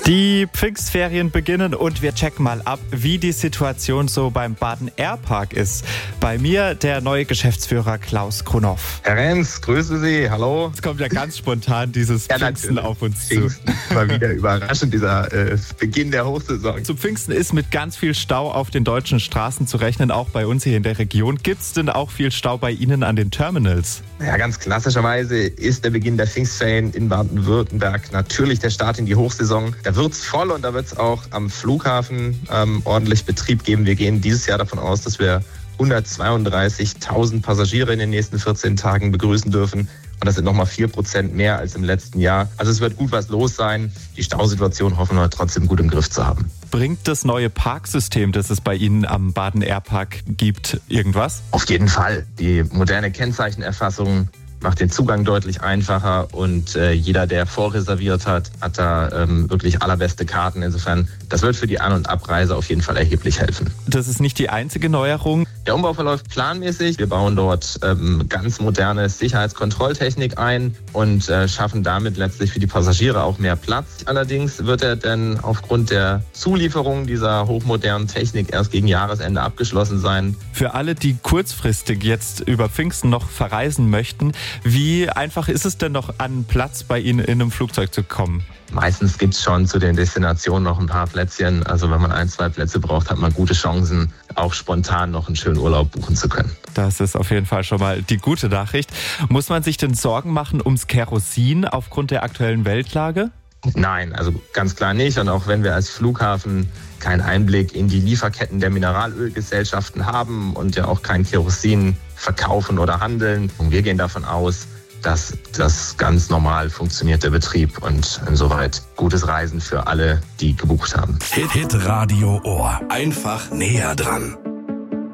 Die Pfingstferien beginnen und wir checken mal ab, wie die Situation so beim Baden Airpark ist. Bei mir der neue Geschäftsführer Klaus Krunow. Herr Renz, grüße Sie, hallo. Es kommt ja ganz spontan dieses Pfingsten auf uns zu. Mal wieder überraschend, dieser Beginn der Hochsaison. Zu Pfingsten ist mit ganz viel Stau auf den deutschen Straßen zu rechnen, auch bei uns hier in der Region. Gibt es denn auch viel Stau bei Ihnen an den Terminals? Ja, ganz klassischerweise ist der Beginn der Pfingstferien in Baden-Württemberg natürlich der Start in die Hochsaison. Da wird es voll und da wird es auch am Flughafen ordentlich Betrieb geben. Wir gehen dieses Jahr davon aus, dass wir 132.000 Passagiere in den nächsten 14 Tagen begrüßen dürfen. Und das sind nochmal 4% mehr als im letzten Jahr. Also es wird gut was los sein. Die Stausituation hoffen wir trotzdem gut im Griff zu haben. Bringt das neue Parksystem, das es bei Ihnen am Baden Airpark gibt, irgendwas? Auf jeden Fall. Die moderne Kennzeichenerfassung macht den Zugang deutlich einfacher und jeder, der vorreserviert hat, hat da wirklich allerbeste Karten. Insofern, das wird für die An- und Abreise auf jeden Fall erheblich helfen. Das ist nicht die einzige Neuerung. Der Umbau verläuft planmäßig. Wir bauen dort ganz moderne Sicherheitskontrolltechnik ein und schaffen damit letztlich für die Passagiere auch mehr Platz. Allerdings wird er dann aufgrund der Zulieferung dieser hochmodernen Technik erst gegen Jahresende abgeschlossen sein. Für alle, die kurzfristig jetzt über Pfingsten noch verreisen möchten, wie einfach ist es denn noch, an Platz bei Ihnen in einem Flugzeug zu kommen? Meistens gibt es schon zu den Destinationen noch ein paar Plätzchen. Also wenn man 1-2 Plätze braucht, hat man gute Chancen, auch spontan noch einen schönen Urlaub buchen zu können. Das ist auf jeden Fall schon mal die gute Nachricht. Muss man sich denn Sorgen machen ums Kerosin aufgrund der aktuellen Weltlage? Nein, also ganz klar nicht. Und auch wenn wir als Flughafen keinen Einblick in die Lieferketten der Mineralölgesellschaften haben und ja auch kein Kerosin verkaufen oder handeln, wir gehen davon aus, dass das ganz normal funktioniert, der Betrieb, und insoweit gutes Reisen für alle, die gebucht haben. Hit Radio Ohr. Einfach näher dran.